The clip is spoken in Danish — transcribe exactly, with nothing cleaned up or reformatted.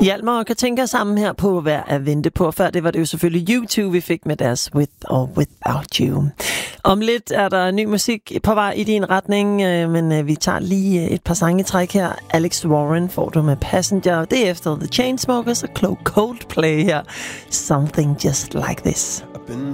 Hjalmar og Katinka sammen her på Hver at vente på. Før det var det jo selvfølgelig U to, vi fik med deres With or Without You. Om lidt er der ny musik på vej i din retning, men vi tager lige et par sangetræk her. Alex Warren får du med Passenger. Det er efter The Chainsmokers og Coldplay her. Something Just Like This.